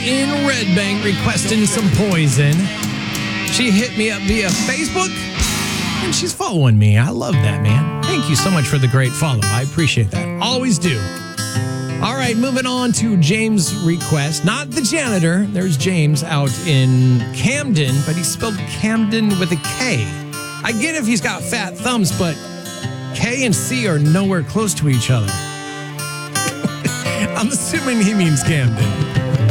in Red Bank requesting some poison. She hit me up via Facebook, and she's following me. I love that, man. Thank you so much for the great follow. I appreciate that. Always do. All right, moving on to James' request. Not the janitor. There's James out in Camden, but he spelled Camden with a K. I get if he's got fat thumbs, but K and C are nowhere close to each other. I'm assuming he means Camden.